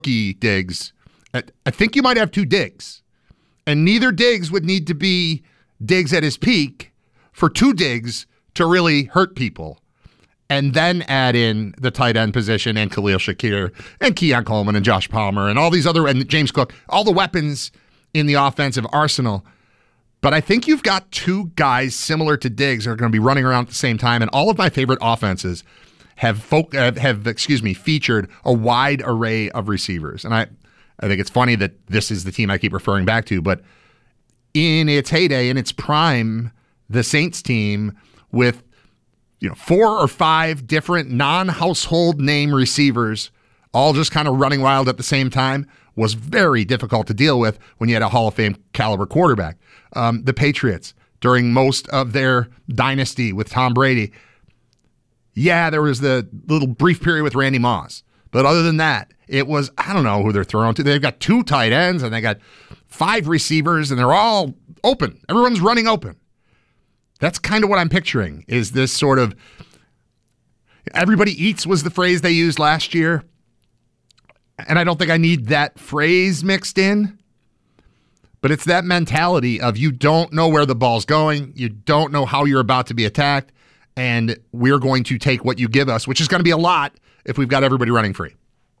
Diggs, I think you might have two Diggs. And neither Diggs would need to be Diggs at his peak for two Diggs to really hurt people. And then add in the tight end position and Khalil Shakir and Keon Coleman and Josh Palmer and all these other, and James Cook, all the weapons in the offensive arsenal. But I think you've got two guys similar to Diggs that are going to be running around at the same time. And all of my favorite offenses have featured a wide array of receivers. And I think it's funny that this is the team I keep referring back to, but in its heyday, in its prime, the Saints team with 4 or 5 different non-household name receivers all just kind of running wild at the same time was very difficult to deal with when you had a Hall of Fame caliber quarterback. The Patriots, during most of their dynasty with Tom Brady, there was the little brief period with Randy Moss. But other than that, it was, I don't know who they're throwing to. They've got 2 tight ends and they got 5 receivers and they're all open. Everyone's running open. That's kind of what I'm picturing, is this sort of everybody eats was the phrase they used last year. And I don't think I need that phrase mixed in. But it's that mentality of you don't know where the ball's going. You don't know how you're about to be attacked. And we're going to take what you give us, which is going to be a lot if we've got everybody running free.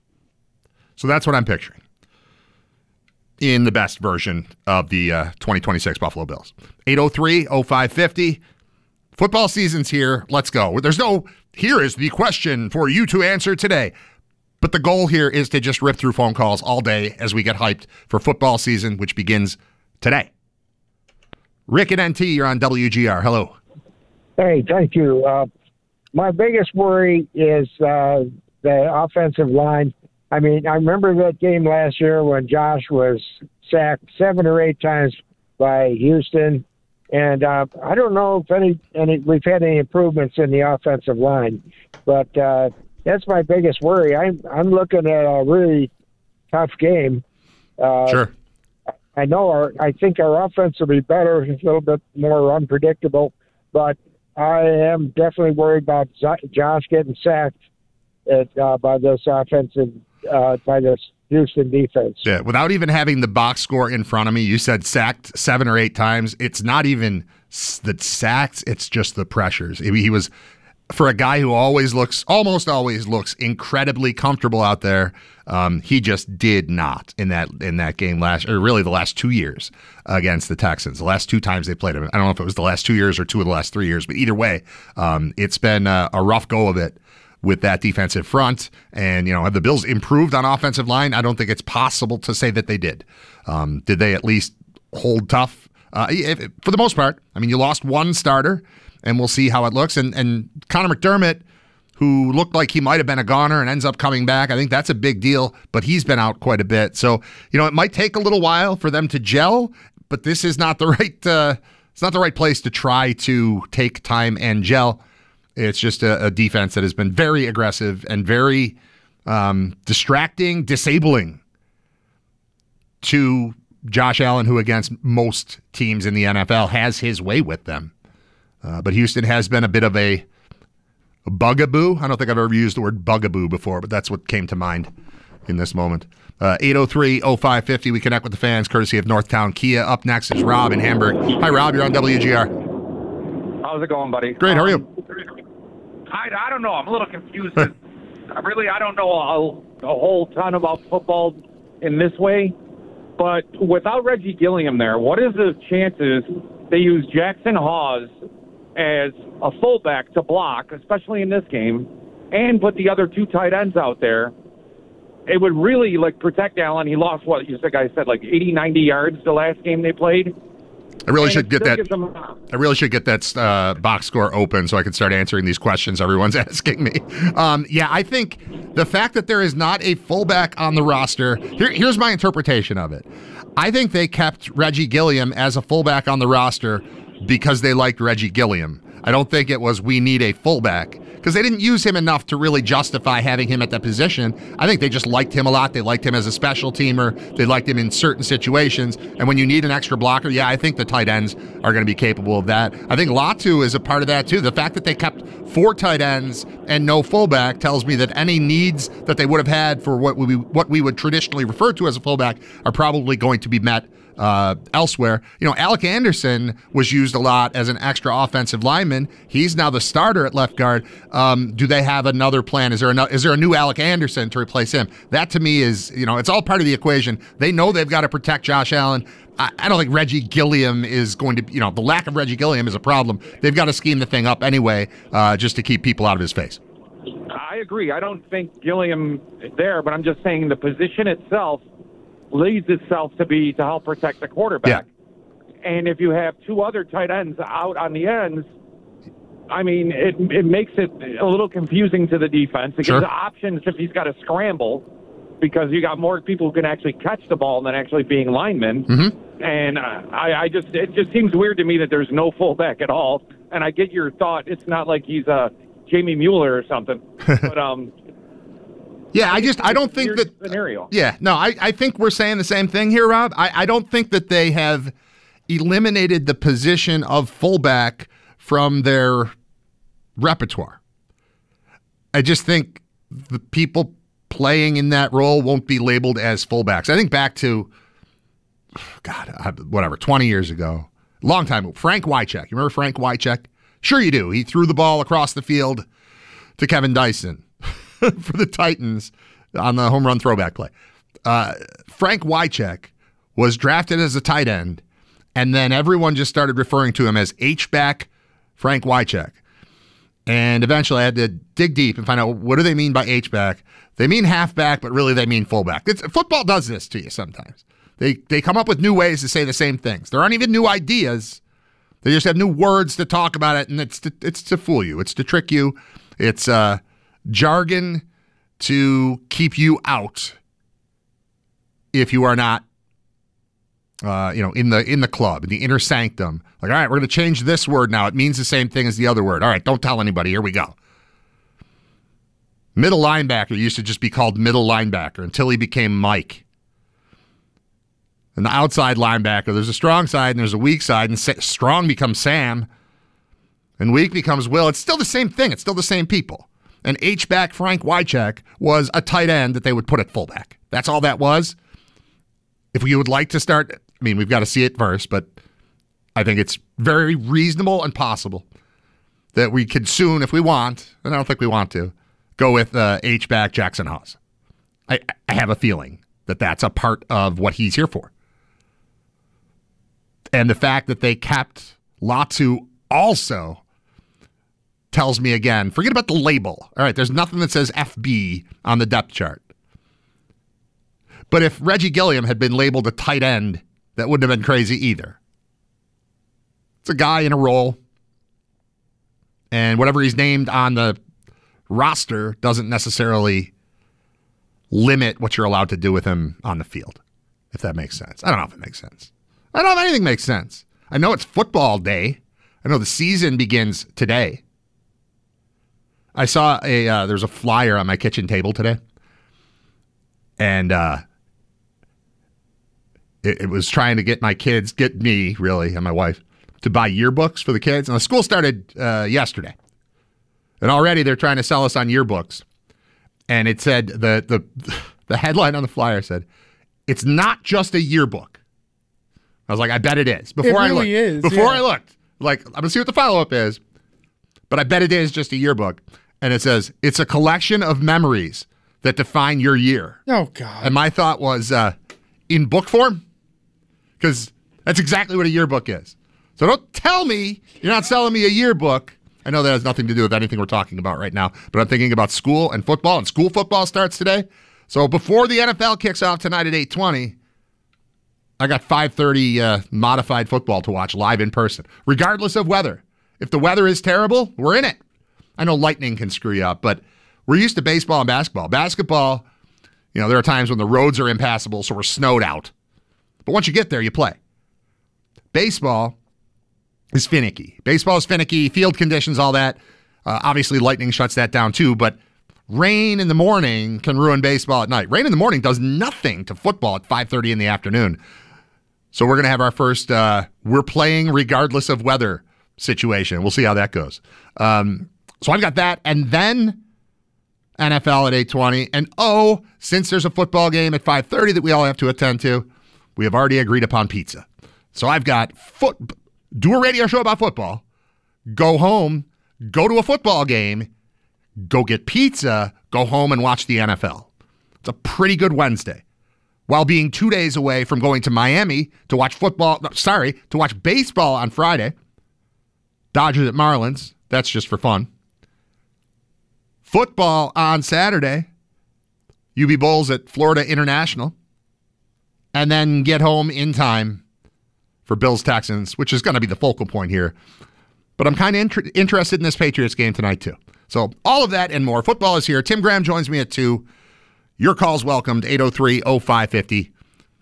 So that's what I'm picturing in the best version of the 2026 Buffalo Bills. 803-0550. Football season's here. Let's go. Here is the question for you to answer today. But the goal here is to just rip through phone calls all day as we get hyped for football season, which begins today. Rick and NT, you're on WGR. Hello. Hey, thank you. My biggest worry is the offensive line. I mean, I remember that game last year when Josh was sacked 7 or 8 times by Houston. And I don't know if we've had any improvements in the offensive line, but that's my biggest worry. I'm looking at a really tough game. Sure. I think our offense will be better, a little bit more unpredictable, but I am definitely worried about Josh getting sacked by this Houston defense. Yeah, without even having the box score in front of me, you said sacked 7 or 8 times. It's not even the sacks, it's just the pressures. He was, for a guy who almost always looks incredibly comfortable out there, he just did not in that game the last 2 years against the Texans. The last 2 times they played him. I don't know if it was the last 2 years or 2 of the last 3 years, but either way, it's been a rough go of it with that defensive front. And, have the Bills improved on offensive line? I don't think it's possible to say that they did. Did they at least hold tough? For the most part. I mean, you lost 1 starter, and we'll see how it looks. And Connor McDermott, who looked like he might have been a goner and ends up coming back, I think that's a big deal, but he's been out quite a bit. So, it might take a little while for them to gel, but this is not the right place to try to take time and gel. It's just a defense that has been very aggressive and very distracting, disabling to Josh Allen, who against most teams in the NFL has his way with them. But Houston has been a bit of a bugaboo. I don't think I've ever used the word bugaboo before, but that's what came to mind in this moment. 803-0550. We connect with the fans, courtesy of Northtown Kia. Up next is Rob in Hamburg. Hi, Rob. You're on WGR. How's it going, buddy? Great. How are you? I don't know. I'm a little confused. I don't know a whole ton about football in this way, but without Reggie Gilliam there, what is the chances they use Jackson Hawes as a fullback to block, especially in this game, and put the other 2 tight ends out there? It would really protect Allen. He lost, what you said, 80, 90 yards the last game they played. I really should get that box score open so I can start answering these questions everyone's asking me. I think the fact that there is not a fullback on the roster, here's my interpretation of it. I think they kept Reggie Gilliam as a fullback on the roster because they liked Reggie Gilliam. I don't think it was we need a fullback, because they didn't use him enough to really justify having him at that position. I think they just liked him a lot. They liked him as a special teamer. They liked him in certain situations. And when you need an extra blocker, yeah, I think the tight ends are going to be capable of that. I think Latu is a part of that too. The fact that they kept 4 tight ends and no fullback tells me that any needs that they would have had for what we would traditionally refer to as a fullback are probably going to be met elsewhere. Alec Anderson was used a lot as an extra offensive lineman. He's now the starter at left guard. Do they have another plan? Is there a new Alec Anderson to replace him? That to me is, it's all part of the equation. They know they've got to protect Josh Allen. I don't think Reggie Gilliam is going to, the lack of Reggie Gilliam is a problem. They've got to scheme the thing up anyway, just to keep people out of his face. I agree. I don't think Gilliam is there, but I'm just saying the position itself leads itself to help protect the quarterback. Yeah. And if you have 2 other tight ends out on the ends, I mean, it makes it a little confusing to the defense. It gives options if he's got to scramble, because you got more people who can actually catch the ball than actually being linemen. Mm-hmm. And it just seems weird to me that there's no fullback at all. And I get your thought. It's not like he's Jamie Mueller or something. But yeah, I don't think that scenario. Yeah, no, I think we're saying the same thing here, Rob. I don't think that they have eliminated the position of fullback from their repertoire. I just think the people playing in that role won't be labeled as fullbacks. I think back to, 20 years ago, long time ago, Frank Wycheck. You remember Frank Wycheck? Sure you do. He threw the ball across the field to Kevin Dyson for the Titans on the home run throwback play. Frank Wycheck was drafted as a tight end, and then everyone just started referring to him as H-back Frank Wycheck. And eventually I had to dig deep and find out, what do they mean by H-back? They mean halfback, but really they mean fullback. Football does this to you sometimes. They come up with new ways to say the same things. There aren't even new ideas. They just have new words to talk about it, and it's to fool you. It's to trick you. It's jargon to keep you out if you are not, in the club, in the inner sanctum. Like, all right, we're going to change this word now. It means the same thing as the other word. All right, don't tell anybody. Here we go. Middle linebacker used to just be called middle linebacker until he became Mike. And the outside linebacker, there's a strong side and there's a weak side, and strong becomes Sam, and weak becomes Will. It's still the same thing. It's still the same people. And H-back Frank Wycheck was a tight end that they would put at fullback. That's all that was. If we would like to start, I mean, we've got to see it first, but I think it's very reasonable and possible that we could soon, if we want, and I don't think we want to, go with H-back Jackson Haas. I have a feeling that that's a part of what he's here for. And the fact that they kept Latu also tells me again, forget about the label. All right, there's nothing that says FB on the depth chart. But if Reggie Gilliam had been labeled a tight end, that wouldn't have been crazy either. It's a guy in a role, and whatever he's named on the roster doesn't necessarily limit what you're allowed to do with him on the field, if that makes sense. I don't know if it makes sense. I don't know if anything makes sense. I know it's football day. I know the season begins today. I saw there's a flyer on my kitchen table today, and it was trying to get me really, and my wife, to buy yearbooks for the kids. And the school started yesterday, and already they're trying to sell us on yearbooks. And it said, the headline on the flyer said, "It's not just a yearbook." I was like, I bet it is. Before I looked, like, I'm going to see what the follow-up is, but I bet it is just a yearbook. And it says, it's a collection of memories that define your year. Oh, God. And my thought was, in book form? Because that's exactly what a yearbook is. So don't tell me you're not selling me a yearbook. I know that has nothing to do with anything we're talking about right now, but I'm thinking about school and football, and school football starts today. So before the NFL kicks off tonight at 8:20, I got 5:30 modified football to watch live in person, regardless of weather. If the weather is terrible, we're in it. I know lightning can screw you up, but we're used to baseball and basketball. Basketball, there are times when the roads are impassable, so we're snowed out. But once you get there, you play. Baseball is finicky. Baseball is finicky, field conditions, all that. Obviously, lightning shuts that down too, but rain in the morning can ruin baseball at night. Rain in the morning does nothing to football at 5:30 in the afternoon. So we're going to have our first we're playing regardless of weather situation. We'll see how that goes. So I've got that, and then NFL at 8:20. And since there's a football game at 5:30 that we all have to attend to, we have already agreed upon pizza. So I've got do a radio show about football, go home, go to a football game, go get pizza, go home and watch the NFL. It's a pretty good Wednesday. While being 2 days away from going to Miami to watch to watch baseball on Friday. Dodgers at Marlins. That's just for fun. Football on Saturday. UB Bulls at Florida International. And then get home in time for Bills-Texans, which is going to be the focal point here. But I'm kind of interested in this Patriots game tonight, too. So all of that and more. Football is here. Tim Graham joins me at 2. Your call's welcomed, 803-0550.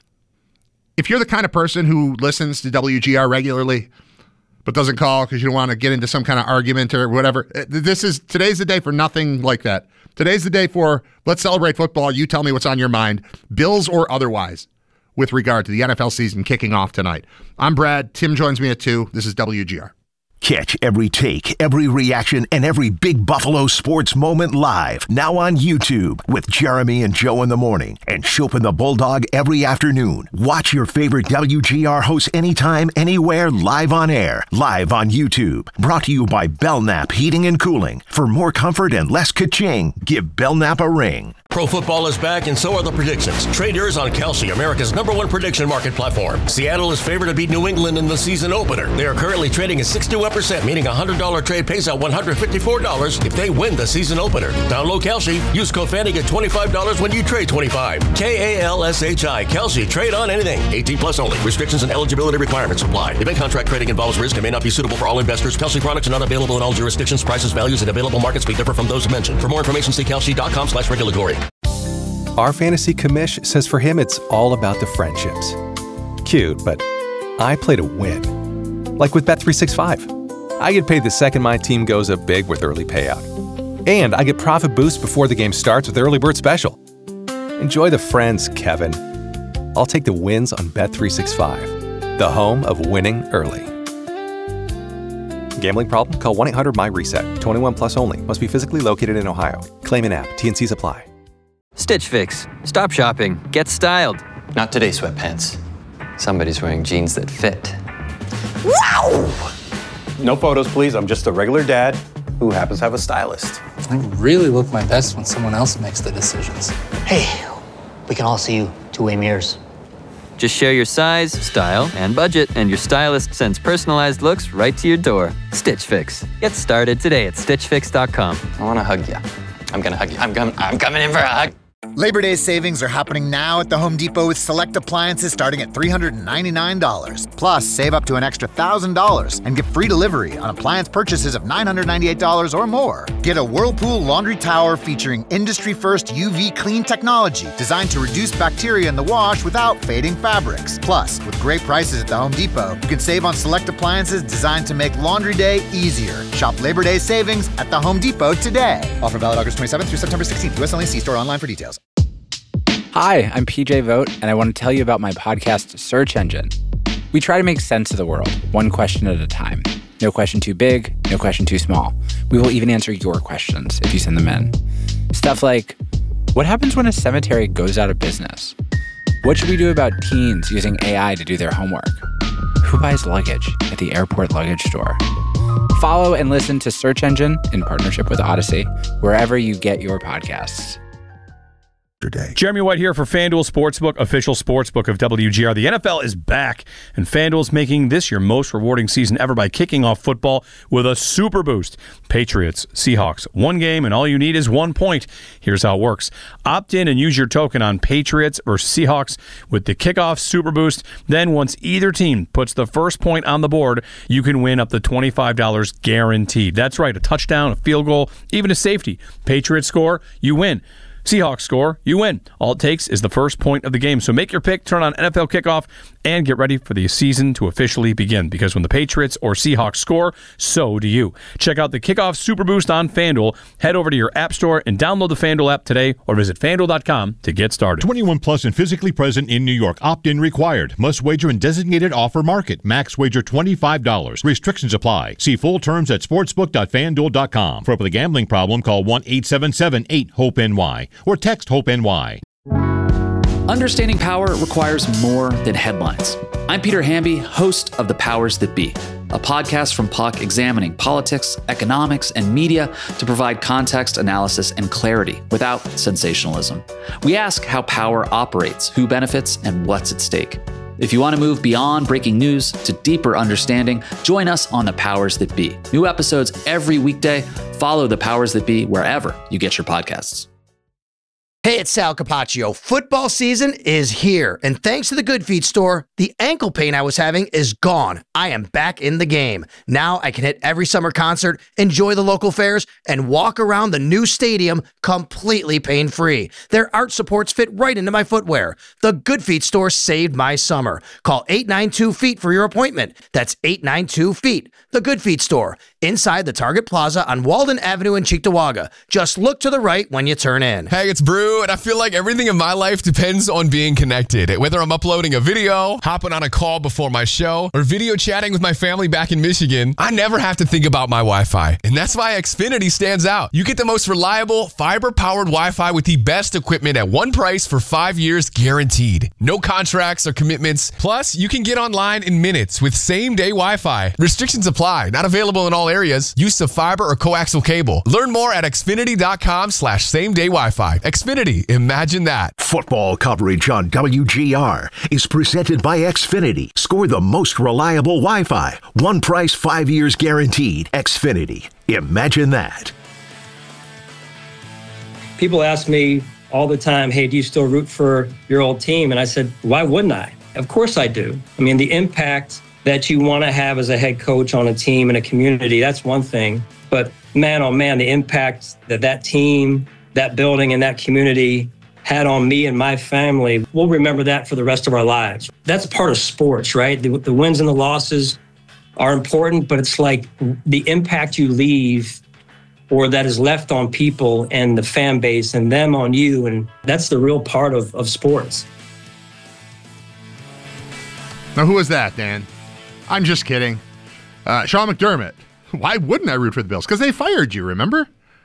If you're the kind of person who listens to WGR regularly but doesn't call because you don't want to get into some kind of argument or whatever, today's the day for nothing like that. Today's the day for let's celebrate football. You tell me what's on your mind, Bills or otherwise, with regard to the NFL season kicking off tonight. I'm Brad. Tim joins me at 2. This is WGR. Catch every take, every reaction, and every big Buffalo sports moment live. Now on YouTube with Jeremy and Joe in the morning and Chopin the Bulldog every afternoon. Watch your favorite WGR hosts anytime, anywhere, live on air. Live on YouTube. Brought to you by Belknap Heating and Cooling. For more comfort and less ka-ching, give Belknap a ring. Pro football is back, and so are the predictions. Trade yours on Kalshi, America's #1 prediction market platform. Seattle is favored to beat New England in the season opener. They are currently trading at 61%, meaning a $100 trade pays out $154 if they win the season opener. Download Kalshi. Use code FANNY, get $25 when you trade $25. KALSHI. Kalshi. Trade on anything. 18+ only. Restrictions and eligibility requirements apply. Event contract trading involves risk and may not be suitable for all investors. Kalshi products are not available in all jurisdictions. Prices, values, and available markets may differ from those mentioned. For more information, see kalshi.com/regulatory. Our fantasy commish says for him it's all about the friendships. Cute, but I play to win. Like with Bet365. I get paid the second my team goes up big with early payout. And I get profit boosts before the game starts with Early Bird Special. Enjoy the friends, Kevin. I'll take the wins on Bet365, the home of winning early. Gambling problem? Call 1-800-MY-RESET. 21 plus only. Must be physically located in Ohio. Claim in app. T&Cs apply. Stitch Fix. Stop shopping. Get styled. Not today, sweatpants. Somebody's wearing jeans that fit. Wow! No photos, please. I'm just a regular dad who happens to have a stylist. I really look my best when someone else makes the decisions. Hey, we can all see you two-way mirrors. Just share your size, style, and budget, and your stylist sends personalized looks right to your door. Stitch Fix. Get started today at StitchFix.com. I want to hug you. I'm going to hug you. I'm coming in for a hug. Labor Day savings are happening now at the Home Depot with select appliances starting at $399. Plus, save up to an extra $1,000 and get free delivery on appliance purchases of $998 or more. Get a Whirlpool laundry tower featuring industry-first UV clean technology designed to reduce bacteria in the wash without fading fabrics. Plus, with great prices at the Home Depot, you can save on select appliances designed to make laundry day easier. Shop Labor Day savings at the Home Depot today. Offer valid August 27th through September 16th. US only. See store online for details. Hi, I'm PJ Vogt, and I want to tell you about my podcast, Search Engine. We try to make sense of the world, one question at a time. No question too big, no question too small. We will even answer your questions if you send them in. Stuff like, what happens when a cemetery goes out of business? What should we do about teens using AI to do their homework? Who buys luggage at the airport luggage store? Follow and listen to Search Engine in partnership with Odyssey, wherever you get your podcasts. Jeremy White here for FanDuel Sportsbook, official sportsbook of WGR. The NFL is back, and FanDuel's making this your most rewarding season ever by kicking off football with a super boost. Patriots, Seahawks, one game, and all you need is 1 point. Here's how it works. Opt in and use your token on Patriots or Seahawks with the kickoff super boost. Then once either team puts the first point on the board, you can win up to $25 guaranteed. That's right, a touchdown, a field goal, even a safety. Patriots score, you win. Seahawks score, you win. All it takes is the first point of the game. So make your pick, turn on NFL Kickoff, and get ready for the season to officially begin. Because when the Patriots or Seahawks score, so do you. Check out the Kickoff Super Boost on FanDuel. Head over to your app store and download the FanDuel app today or visit FanDuel.com to get started. 21 plus and physically present in New York. Opt-in required. Must wager in designated offer market. Max wager $25. Restrictions apply. See full terms at sportsbook.fanduel.com. For a gambling problem, call 1-877-8-HOPE-NY or text HOPE-NY. Understanding power requires more than headlines. I'm Peter Hamby, host of The Powers That Be, a podcast from Puck examining politics, economics, and media to provide context, analysis, and clarity without sensationalism. We ask how power operates, who benefits, and what's at stake. If you want to move beyond breaking news to deeper understanding, join us on The Powers That Be. New episodes every weekday. Follow The Powers That Be wherever you get your podcasts. Hey, it's Sal Capaccio. Football season is here, and thanks to the Good Feet store, the ankle pain I was having is gone. I am back in the game. Now I can hit every summer concert, enjoy the local fairs, and walk around the new stadium completely pain-free. Their art supports fit right into my footwear. The Good Feet store saved my summer. Call 892-FEET for your appointment. That's 892-FEET. The Good Feet store, inside the Target Plaza on Walden Avenue in Cheektowaga. Just look to the right when you turn in. Hey, it's Brew. And I feel like everything in my life depends on being connected. Whether I'm uploading a video, hopping on a call before my show, or video chatting with my family back in Michigan, I never have to think about my Wi-Fi. And that's why Xfinity stands out. You get the most reliable, fiber-powered Wi-Fi with the best equipment at one price for 5 years guaranteed. No contracts or commitments. Plus, you can get online in minutes with same-day Wi-Fi. Restrictions apply. Not available in all areas. Use of fiber or coaxial cable. Learn more at xfinity.com/same-day Wi-Fi. Xfinity. Imagine that. Football coverage on WGR is presented by Xfinity. Score the most reliable Wi-Fi. One price, 5 years guaranteed. Xfinity. Imagine that. People ask me all the time, hey, do you still root for your old team? And I said, why wouldn't I? Of course I do. I mean, the impact that you want to have as a head coach on a team and a community, that's one thing. But man, oh man, the impact that that team, that building, and that community had on me and my family, we'll remember that for the rest of our lives. That's part of sports, right? The wins and the losses are important, but it's like the impact you leave or that is left on people and the fan base and them on you, and that's the real part of sports. Now, who was that, Dan? I'm just kidding. Sean McDermott. Why wouldn't I root for the Bills? Because they fired you, remember?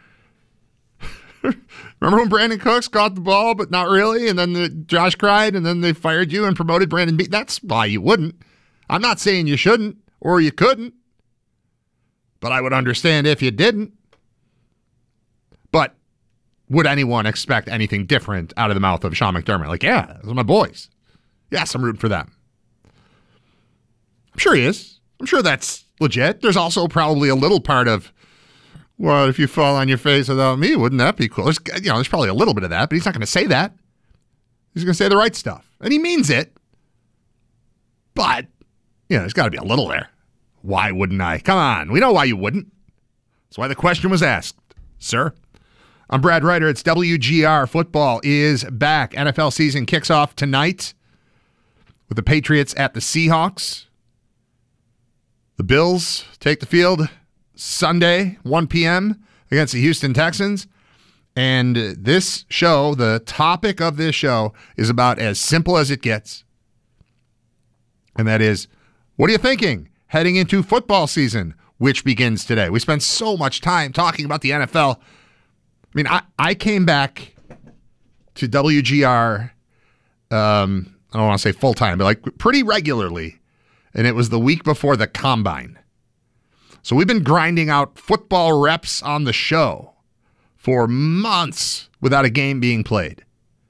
Remember when Brandon Cooks got the ball, but not really? And then Josh cried, and then they fired you and promoted Brandon Beane. That's why you wouldn't. I'm not saying you shouldn't or you couldn't, but I would understand if you didn't. But would anyone expect anything different out of the mouth of Sean McDermott? Like, yeah, those are my boys. Yes, I'm rooting for them. I'm sure he is. I'm sure that's legit. There's also probably a little part of, well, if you fall on your face without me, wouldn't that be cool? There's probably a little bit of that, but he's not going to say that. He's going to say the right stuff. And he means it. But, there's got to be a little there. Why wouldn't I? Come on. We know why you wouldn't. That's why the question was asked, sir. I'm Brad Ryder. It's WGR. Football is back. NFL season kicks off tonight with the Patriots at the Seahawks. The Bills take the field Sunday, 1 p.m. against the Houston Texans. And this show, the topic of this show, is about as simple as it gets. And that is, what are you thinking heading into football season, which begins today? We spent so much time talking about the NFL. I mean, I came back to WGR, I don't want to say full-time, but like pretty regularly. And it was the week before the Combine. So we've been grinding out football reps on the show for months without a game being played.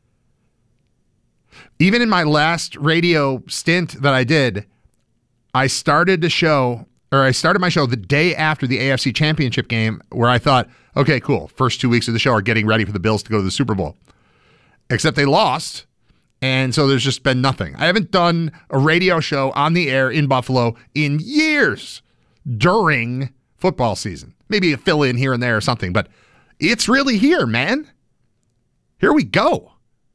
Even in my last radio stint that I did, I started my show the day after the AFC Championship game where I thought, okay, cool, first 2 weeks of the show are getting ready for the Bills to go to the Super Bowl. Except they lost, and so there's just been nothing. I haven't done a radio show on the air in Buffalo in years during football season. Maybe a fill-in here and there or something, but it's really here, man. Here we go.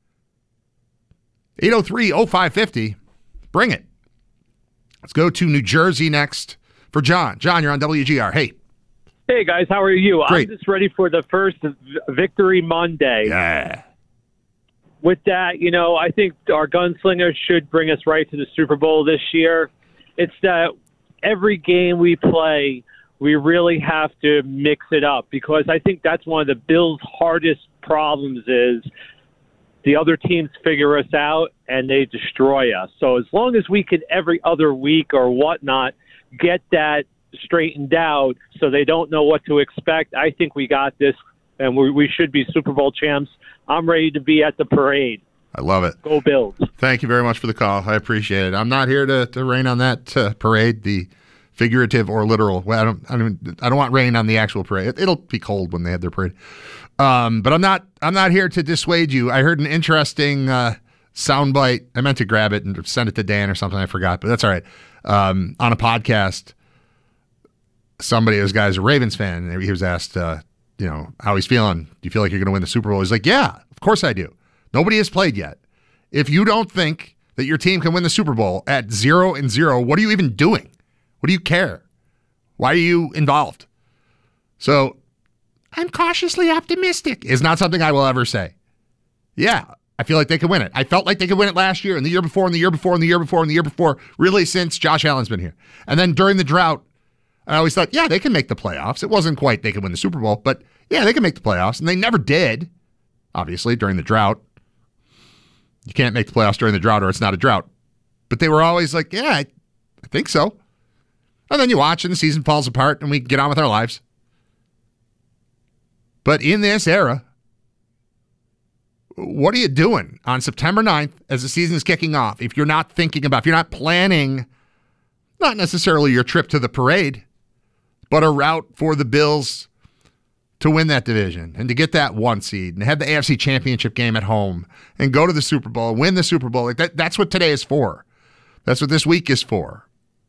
803-0550. Bring it. Let's go to New Jersey next for John. John, you're on WGR. Hey. Hey, guys. How are you? Great. I'm just ready for the first Victory Monday. Yeah. With that, I think our gunslingers should bring us right to the Super Bowl this year. It's that every game we play, we really have to mix it up, because I think that's one of the Bills' hardest problems is the other teams figure us out and they destroy us. So as long as we can every other week or whatnot get that straightened out so they don't know what to expect, I think we got this, and we should be Super Bowl champs. I'm ready to be at the parade. I love it. Go Bills. Thank you very much for the call. I appreciate it. I'm not here to rain on that parade, the figurative or literal. Well, I don't want rain on the actual parade. It'll be cold when they have their parade. But I'm not here to dissuade you. I heard an interesting soundbite. I meant to grab it and send it to Dan or something. I forgot, but that's all right. On a podcast, this guy's a Ravens fan, and he was asked, how he's feeling. Do you feel like you're going to win the Super Bowl? He's like, yeah, of course I do. Nobody has played yet. If you don't think that your team can win the Super Bowl at 0-0, what are you even doing? What do you care? Why are you involved? So I'm cautiously optimistic is not something I will ever say. Yeah, I feel like they could win it. I felt like they could win it last year and the year before and the year before and the year before and the year before, really since Josh Allen's been here. And then during the drought, I always thought, yeah, they can make the playoffs. It wasn't quite they could win the Super Bowl, but yeah, they can make the playoffs. And they never did, obviously, during the drought. You can't make the playoffs during the drought or it's not a drought. But they were always like, yeah, I think so. And then you watch and the season falls apart and we get on with our lives. But in this era, what are you doing on September 9th as the season is kicking off if you're not thinking about, if you're not planning, not necessarily your trip to the parade, but a route for the Bills to win that division and to get that 1 seed and have the AFC Championship game at home and go to the Super Bowl, win the Super Bowl. Like that's what today is for. That's what this week is for.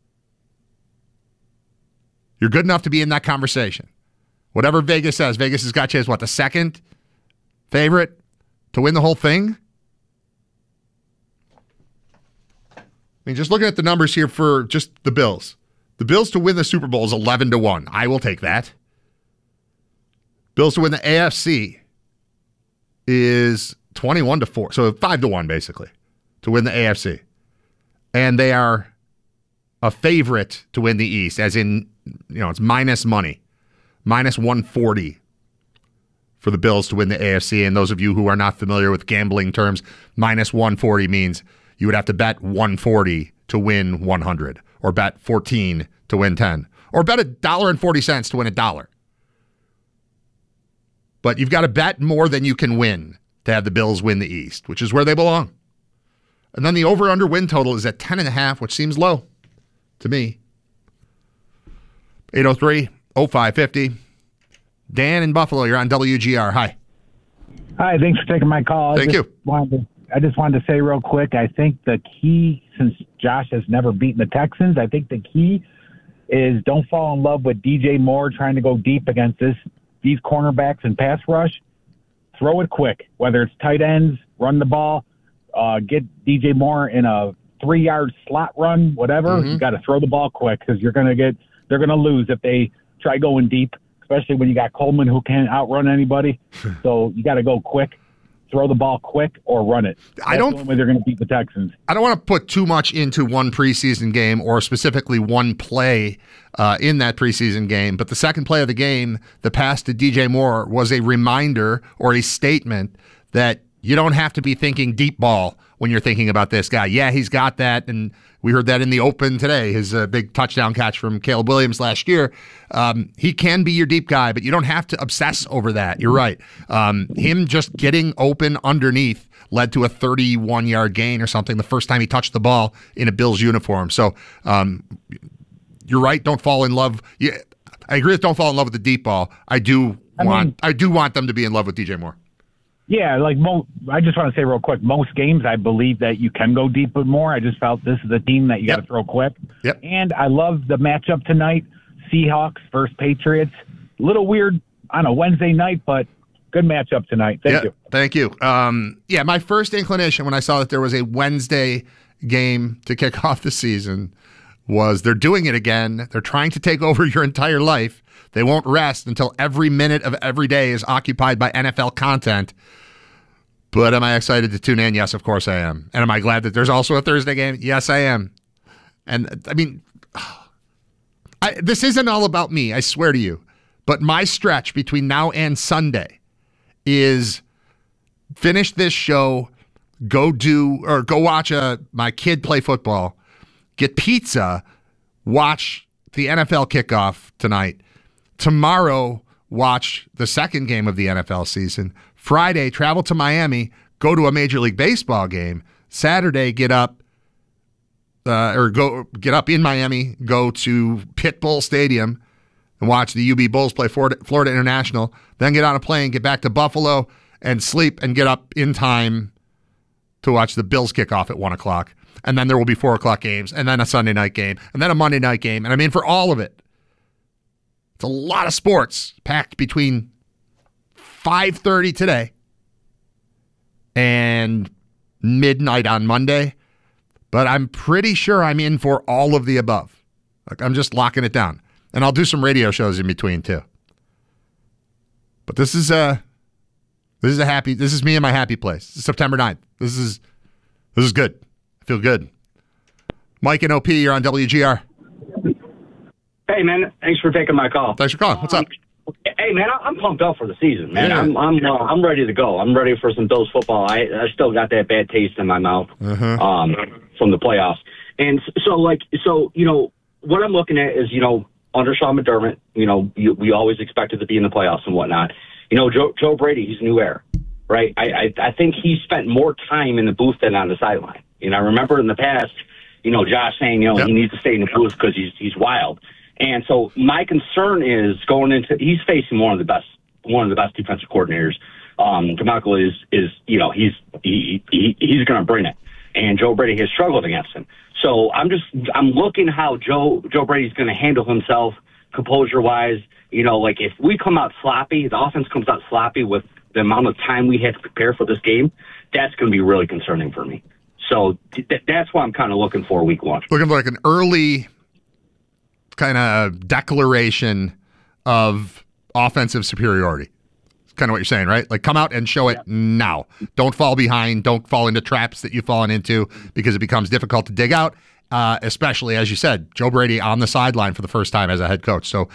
You're good enough to be in that conversation. Whatever Vegas says, Vegas has got you as what, the second favorite to win the whole thing? I mean, just looking at the numbers here for just the Bills. The Bills to win the Super Bowl is 11-1. I will take that. Bills to win the AFC is 21-4. So 5-1 basically to win the AFC. And they are a favorite to win the East, as in, it's minus money. Minus 140 for the Bills to win the AFC. And those of you who are not familiar with gambling terms, minus 140 means you would have to bet 140 to win 100, or bet 14 to win 10, or bet $1.40 to win $1. But you've got to bet more than you can win to have the Bills win the East, which is where they belong. And then the over-under win total is at 10.5, which seems low to me. 803-0550. Dan in Buffalo, you're on WGR. Hi. Hi, thanks for taking my call. Thank you. I just wanted to say real quick, I think the key, since Josh has never beaten the Texans, I think the key is don't fall in love with DJ Moore trying to go deep against these cornerbacks and pass rush. Throw it quick, whether it's tight ends, run the ball, get DJ Moore in a 3-yard slot run, whatever. Mm-hmm. You got to throw the ball quick because they're going to lose if they try going deep, especially when you got Coleman who can't outrun anybody. So you got to go quick. Throw the ball quick or run it. That's the only way they're going to beat the Texans. I don't want to put too much into one preseason game or specifically one play in that preseason game, but the second play of the game, the pass to DJ Moore, was a reminder or a statement that you don't have to be thinking deep ball when you're thinking about this guy. Yeah, he's got that, and we heard that in the open today, his big touchdown catch from Caleb Williams last year. He can be your deep guy, but you don't have to obsess over that. You're right. Him just getting open underneath led to a 31-yard gain or something the first time he touched the ball in a Bills uniform. So you're right, don't fall in love. Yeah, I agree with don't fall in love with the deep ball. I do want them to be in love with DJ Moore. Yeah, I just want to say real quick, most games I believe that you can go deep with more. I just felt this is a team that you got to throw quick. Yep. And I love the matchup tonight, Seahawks versus Patriots. A little weird on a Wednesday night, but good matchup tonight. Thank you. Thank you. Yeah, my first inclination when I saw that there was a Wednesday game to kick off the season was they're doing it again. They're trying to take over your entire life. They won't rest until every minute of every day is occupied by NFL content. But am I excited to tune in? Yes, of course I am. And am I glad that there's also a Thursday game? Yes, I am. And I mean, this isn't all about me, I swear to you. But my stretch between now and Sunday is finish this show, go watch my kid play football, get pizza, watch the NFL kickoff tonight. Tomorrow, watch the second game of the NFL season. Friday, travel to Miami, go to a Major League Baseball game. Saturday, get up in Miami, go to Pitt Bull Stadium and watch the UB Bulls play Florida International. Then get on a plane, get back to Buffalo, and sleep and get up in time to watch the Bills kick off at 1 o'clock. And then there will be 4 o'clock games, and then a Sunday night game, and then a Monday night game. And I'm in for all of it. It's a lot of sports packed between 5:30 today and midnight on Monday. But I'm pretty sure I'm in for all of the above. Like, I'm just locking it down. And I'll do some radio shows in between too. But this is me in my happy place. It's September 9th. This is good. I feel good. Mike and OP, you're on WGR. Hey man, thanks for taking my call. Thanks for calling. What's up? Hey man, I'm pumped up for the season, man. Yeah. I'm ready to go. I'm ready for some Bills football. I still got that bad taste in my mouth from the playoffs. And so you know what I'm looking at is, you know, under Sean McDermott, you know, we always expected to be in the playoffs and whatnot. You know, Joe Brady, he's new era, right? I think he spent more time in the booth than on the sideline. And I remember in the past, you know, Josh saying, you know, he needs to stay in the booth because he's wild. And so my concern is going into, he's facing one of the best defensive coordinators. DeMarco is you know, he's going to bring it, and Joe Brady has struggled against him. So I'm looking how Joe Brady's going to handle himself composure wise. You know, like if we come out sloppy, the offense comes out sloppy with the amount of time we had to prepare for this game, that's going to be really concerning for me. So that's why I'm kind of looking for week one. Looking for like an early kind of declaration of offensive superiority. It's kind of what you're saying, right? Like, come out and show it now. Don't fall behind. Don't fall into traps that you've fallen into because it becomes difficult to dig out, especially, as you said, Joe Brady on the sideline for the first time as a head coach. So,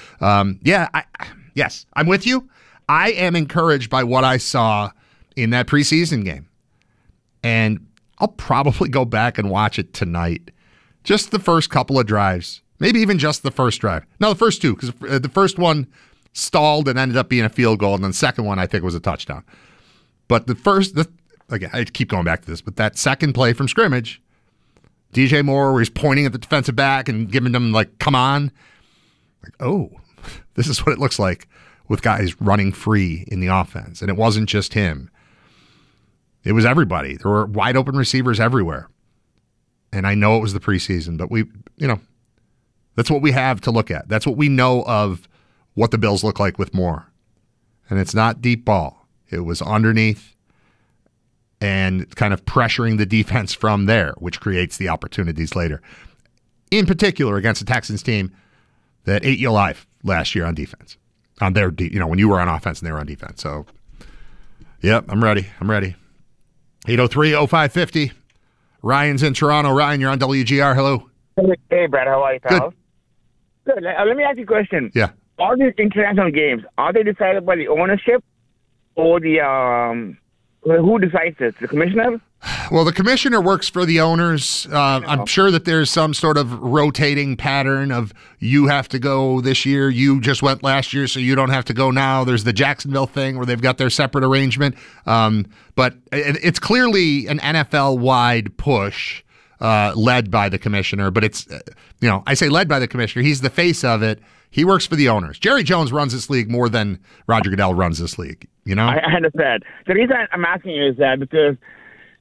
yes, I'm with you. I am encouraged by what I saw in that preseason game. And I'll probably go back and watch it tonight. Just the first couple of drives. Maybe even just the first drive. No, the first two, because the first one stalled and ended up being a field goal, and then the second one I think was a touchdown. But again, I keep going back to this, but that second play from scrimmage, DJ Moore, where he's pointing at the defensive back and giving them, like, come on. Like, oh, this is what it looks like with guys running free in the offense. And it wasn't just him. It was everybody. There were wide open receivers everywhere. And I know it was the preseason, but that's what we have to look at. That's what we know of what the Bills look like with Moore. And it's not deep ball. It was underneath and kind of pressuring the defense from there, which creates the opportunities later. In particular, against the Texans team that ate you alive last year on defense. On their, when you were on offense and they were on defense. So, yep, I'm ready. 803-0550. Ryan's in Toronto. Ryan, you're on WGR. Hello. Hey, Brad. How are you, pal? Good. Let me ask you a question. Yeah. All these international games, are they decided by the ownership or the who decides this? The commissioner? Well, the commissioner works for the owners. I'm sure that there's some sort of rotating pattern of you have to go this year. You just went last year, so you don't have to go now. There's the Jacksonville thing where they've got their separate arrangement. But it's clearly an NFL-wide push led by the commissioner. But it's, I say led by the commissioner. He's the face of it. He works for the owners. Jerry Jones runs this league more than Roger Goodell runs this league, I understand. The reason I'm asking you is that because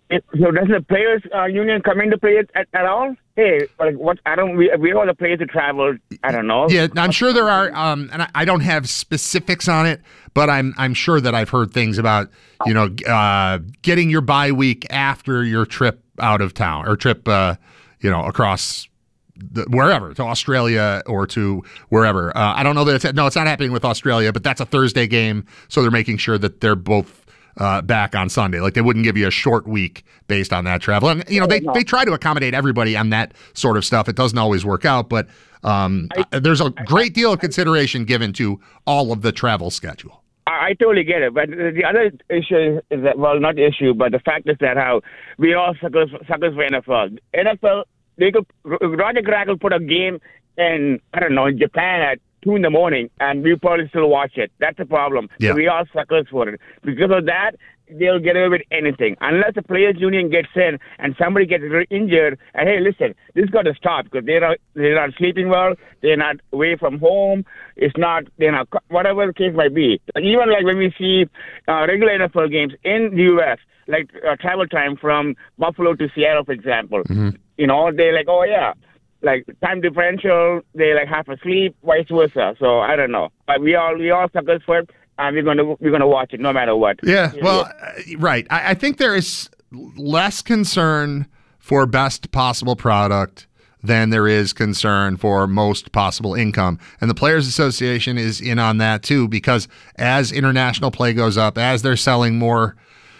So doesn't the players union come into play at all? Hey, like what? We all the players to travel. I don't know. Yeah, I'm sure there are, and I don't have specifics on it, but I'm sure that I've heard things about getting your bye week after your trip out of town or trip across wherever, to Australia or to wherever. I don't know that it's not happening with Australia, but that's a Thursday game, so they're making sure that they're both back on Sunday. Like they wouldn't give you a short week based on that travel. And they try to accommodate everybody on that sort of stuff. It doesn't always work out, but there's a great deal of consideration given to all of the travel schedule. I totally get it, but the other issue is that, well, not the issue, but the fact is that how we all suckers for NFL. NFL, Roger Crackle put a game in, I don't know, in Japan at 2 a.m, and we probably still watch it. That's the problem. Yeah. So we all suckers for it. Because of that, they'll get away with anything. Unless the players' union gets in and somebody gets injured, and hey, listen, this got to stop because they're not sleeping well, they're not away from home, they're not, whatever the case might be. Even like when we see regular NFL games in the U.S., like travel time from Buffalo to Seattle, for example, they're like, oh yeah, like time differential, they like half asleep, vice versa. So I don't know, but we all suckers for it, and we're gonna watch it no matter what. Yeah, well, right. I think there is less concern for best possible product than there is concern for most possible income, and the Players Association is in on that too, because as international play goes up, as they're selling more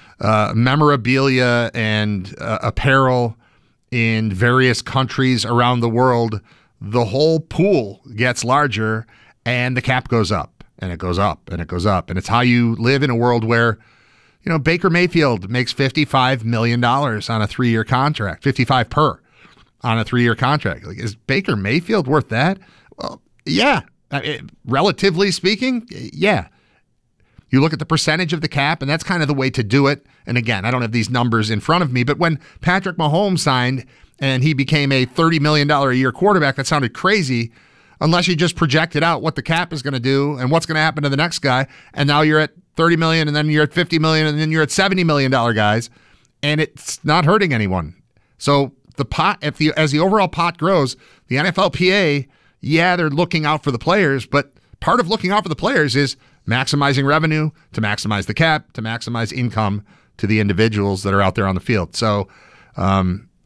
memorabilia and apparel in various countries around the world, the whole pool gets larger and the cap goes up and it goes up and it goes up. And it's how you live in a world where, Baker Mayfield makes $55 million on a 3-year contract, 55 per on a 3-year contract. Like, is Baker Mayfield worth that? Well, yeah. Relatively speaking, yeah. You look at the percentage of the cap, and that's kind of the way to do it. And again, I don't have these numbers in front of me, but when Patrick Mahomes signed and he became a $30 million a year quarterback, that sounded crazy unless you just projected out what the cap is going to do and what's going to happen to the next guy. And now you're at $30 million, and then you're at $50 million, and then you're at $70 million guys, and it's not hurting anyone. So the pot, as the overall pot grows, the NFLPA, yeah, they're looking out for the players, but part of looking out for the players is maximizing revenue, to maximize the cap, to maximize income to the individuals that are out there on the field. So I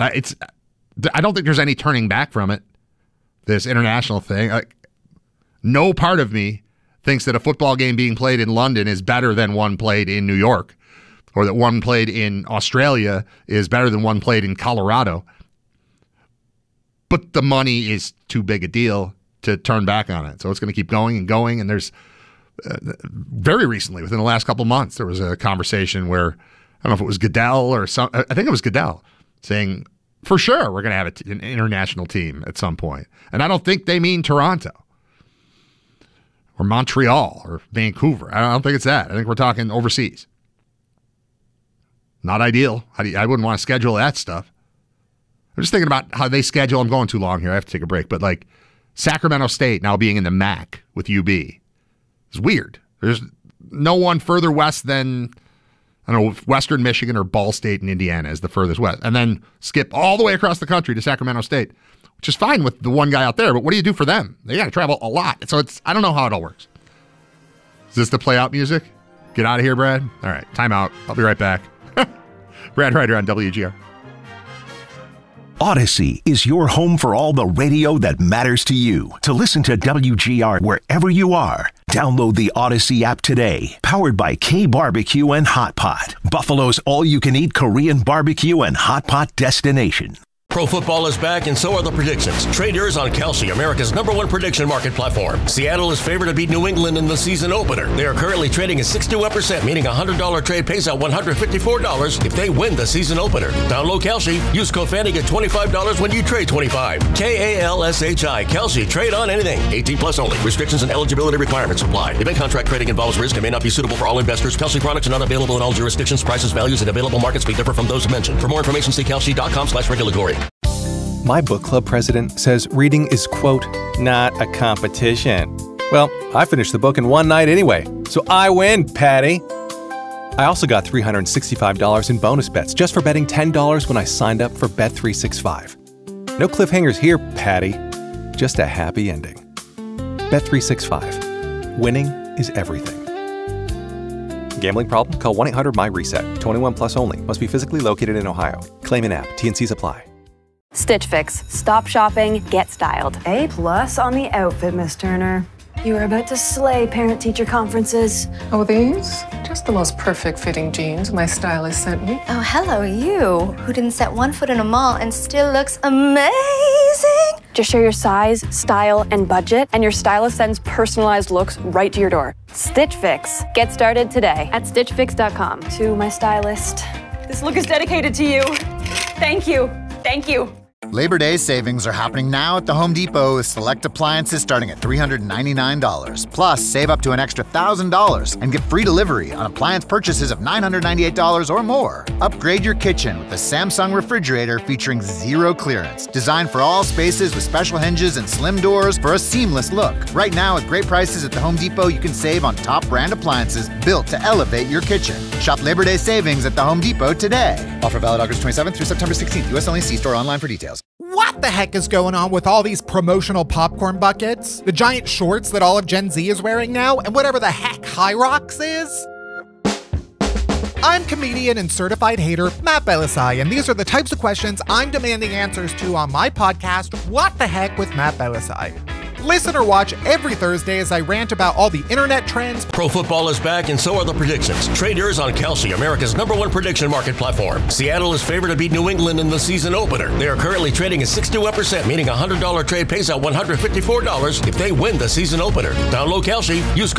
don't think there's any turning back from it, this international thing. No part of me thinks that a football game being played in London is better than one played in New York, or that one played in Australia is better than one played in Colorado. But the money is too big a deal to turn back on it. So it's going to keep going and going, and there's very recently, within the last couple months, there was a conversation where, I don't know if it was Goodell or I think it was Goodell, saying, for sure, we're going to have an international team at some point. And I don't think they mean Toronto or Montreal or Vancouver. I don't think it's that. I think we're talking overseas. Not ideal. I wouldn't want to schedule that stuff. I'm just thinking about how they schedule. I'm going too long here. I have to take a break. But like Sacramento State now being in the MAC with UB. It's weird. There's no one further west than, I don't know, Western Michigan or Ball State in Indiana is the furthest west. And then skip all the way across the country to Sacramento State, which is fine with the one guy out there. But what do you do for them? They got to travel a lot. So I don't know how it all works. Is this the play out music? Get out of here, Brad. All right, time out. I'll be right back. Brad Ryder on WGR. Odyssey is your home for all the radio that matters to you. To listen to WGR wherever you are, download the Odyssey app today. Powered by K Barbecue and Hot Pot, Buffalo's all-you-can-eat Korean barbecue and hot pot destination. Pro football is back, and so are the predictions. Trade yours on Kalshi, America's #1 prediction market platform. Seattle is favored to beat New England in the season opener. They are currently trading at 61%, meaning a $100 trade pays out $154 if they win the season opener. Download Kalshi. Use code Fanny, get $25 when you trade $25. KALSHI. Kalshi. Trade on anything. 18 plus only. Restrictions and eligibility requirements apply. Event contract trading involves risk and may not be suitable for all investors. Kalshi products are not available in all jurisdictions. Prices, values, and available markets may differ from those mentioned. For more information, see kalshi.com/regulatory. My book club president says reading is, quote, not a competition. Well, I finished the book in one night anyway, so I win, Patty. I also got $365 in bonus bets just for betting $10 when I signed up for Bet365. No cliffhangers here, Patty. Just a happy ending. Bet365. Winning is everything. Gambling problem? Call 1-800-MY-RESET. 21 plus only. Must be physically located in Ohio. Claim in app. T&Cs apply. Stitch Fix. Stop shopping, get styled. A+ on the outfit, Miss Turner. You are about to slay parent-teacher conferences. Oh, these? Just the most perfect fitting jeans my stylist sent me. Oh, hello, you, who didn't set one foot in a mall and still looks amazing. Just share your size, style, and budget, and your stylist sends personalized looks right to your door. Stitch Fix. Get started today at StitchFix.com. To my stylist, this look is dedicated to you. Thank you. Thank you. Labor Day savings are happening now at the Home Depot with select appliances starting at $399. Plus, save up to an extra $1,000 and get free delivery on appliance purchases of $998 or more. Upgrade your kitchen with a Samsung refrigerator featuring zero clearance, designed for all spaces with special hinges and slim doors for a seamless look. Right now, at great prices at the Home Depot, you can save on top brand appliances built to elevate your kitchen. Shop Labor Day savings at the Home Depot today. Offer valid August 27th through September 16th. U.S. only. See store online for details. What the heck is going on with all these promotional popcorn buckets, the giant shorts that all of Gen Z is wearing now, and whatever the heck High Rocks is? I'm comedian and certified hater Matt Belisai, and these are the types of questions I'm demanding answers to on my podcast, What the Heck with Matt Belisai. Listen or watch every Thursday as I rant about all the internet trends. Pro football is back, and so are the predictions. Trade yours on Kalshi, America's #1 prediction market platform. Seattle is favored to beat New England in the season opener. They are currently trading at 61%, meaning a $100 trade pays out $154 if they win the season opener. Download Kalshi. Use